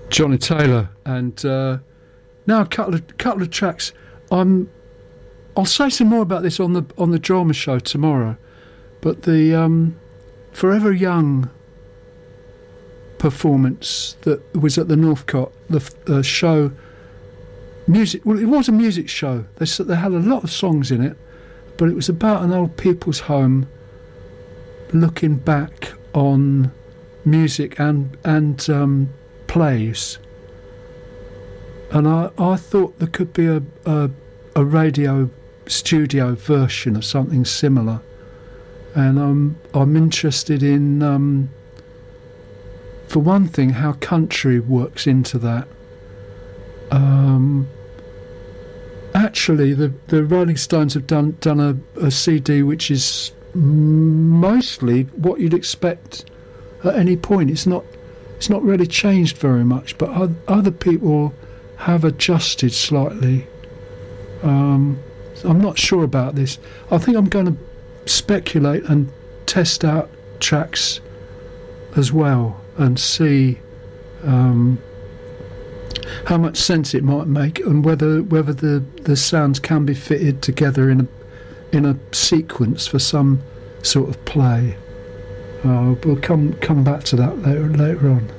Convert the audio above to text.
Johnny Taylor, and now a couple of tracks. I'll say some more about this on the drama show tomorrow, but the Forever Young performance that was at the Northcott, the show music. Well, it was a music show. They had a lot of songs in it, but it was about an old people's home looking back on music and plays. And I thought there could be a radio studio version of something similar, and I'm interested in for one thing how country works into that. Actually, the Rolling Stones have done a CD which is mostly what you'd expect at any point. It's not really changed very much, but other people have adjusted slightly. I'm not sure about this. I think I'm going to speculate and test out tracks as well and see how much sense it might make, and whether the sounds can be fitted together in a sequence for some sort of play. We'll come back to that later on.